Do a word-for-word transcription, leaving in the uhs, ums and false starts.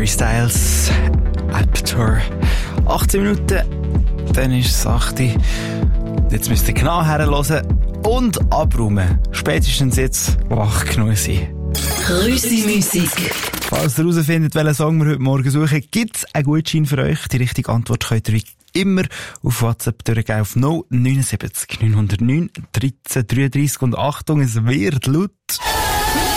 Styles, App Tour. achtzehn Minuten, dann ist es acht. Jetzt müsst ihr genau herhören und abräumen. Spätestens jetzt wach genug sein. Rüsi-Musik. Falls ihr herausfindet, welchen Song wir heute Morgen suchen, gibt es einen Gutschein für euch. Die richtige Antwort könnt ihr wie immer auf WhatsApp durchgehen auf null neun sieben neun null neun dreizehn dreiunddreißig und Achtung, es wird laut.